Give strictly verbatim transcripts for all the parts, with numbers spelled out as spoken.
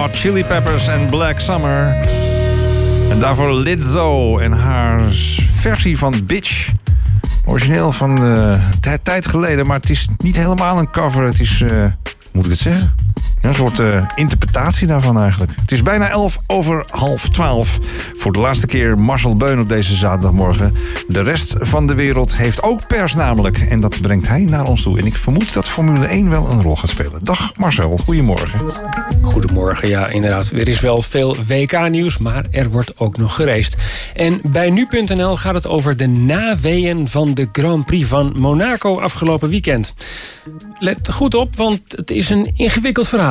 Hot Chili Peppers en Black Summer. En daarvoor Lizzo en haar versie van Bitch. Origineel van uh, t- tijd geleden, maar het is niet helemaal een cover. Het is, uh, hoe moet ik het zeggen? Ja, een soort uh, interpretatie daarvan eigenlijk. Het is bijna elf over half twaalf. Voor de laatste keer Marcel Beun op deze zaterdagmorgen. De rest van de wereld heeft ook pers namelijk. En dat brengt hij naar ons toe. En ik vermoed dat Formule één wel een rol gaat spelen. Dag Marcel, goedemorgen. Goedemorgen, ja inderdaad. Er is wel veel W K-nieuws, maar er wordt ook nog geraced. En bij nu punt n l gaat het over de naweeën van de Grand Prix van Monaco afgelopen weekend. Let goed op, want het is een ingewikkeld verhaal.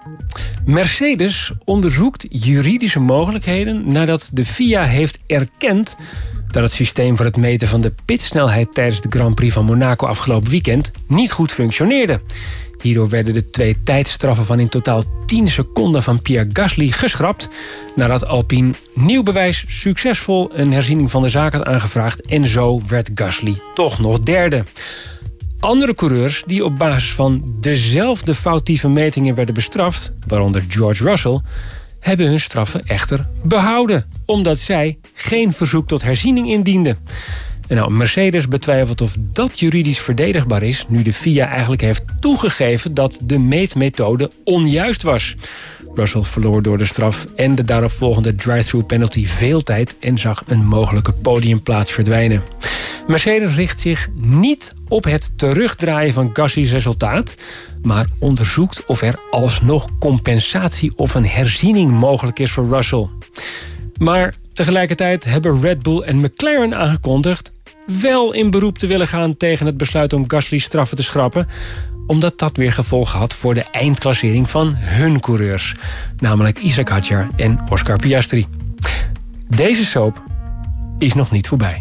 Mercedes onderzoekt juridische mogelijkheden nadat de F I A heeft erkend dat het systeem voor het meten van de pitsnelheid tijdens de Grand Prix van Monaco afgelopen weekend niet goed functioneerde. Hierdoor werden de twee tijdstraffen van in totaal tien seconden van Pierre Gasly geschrapt, nadat Alpine nieuw bewijs succesvol een herziening van de zaak had aangevraagd en zo werd Gasly toch nog derde. Andere coureurs die op basis van dezelfde foutieve metingen werden bestraft, waaronder George Russell, hebben hun straffen echter behouden, omdat zij geen verzoek tot herziening indienden. En nou, Mercedes betwijfelt of dat juridisch verdedigbaar is, nu de F I A eigenlijk heeft toegegeven dat de meetmethode onjuist was. Russell verloor door de straf en de daaropvolgende drive-thru penalty veel tijd en zag een mogelijke podiumplaats verdwijnen. Mercedes richt zich niet op het terugdraaien van Gasly's resultaat, maar onderzoekt of er alsnog compensatie of een herziening mogelijk is voor Russell. Maar tegelijkertijd hebben Red Bull en McLaren aangekondigd wel in beroep te willen gaan tegen het besluit om Gasly's straffen te schrappen, omdat dat weer gevolgen had voor de eindklassering van hun coureurs, namelijk Isack Hadjar en Oscar Piastri. Deze soap is nog niet voorbij.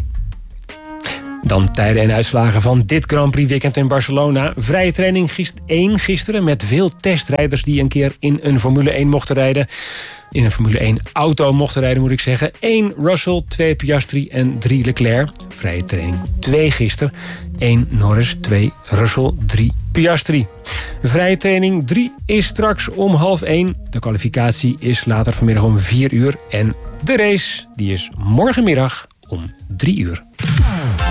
Dan tijden en uitslagen van dit Grand Prix weekend in Barcelona. Vrije training één gisteren met veel testrijders die een keer in een Formule één mochten rijden. In een Formule één auto mochten rijden, moet ik zeggen. één Russell, twee Piastri en drie Leclerc. Vrije training twee gisteren. één Norris, twee Russell, drie Piastri. Vrije training drie is straks om half één. De kwalificatie is later vanmiddag om vier uur. En de race die is morgenmiddag om drie uur.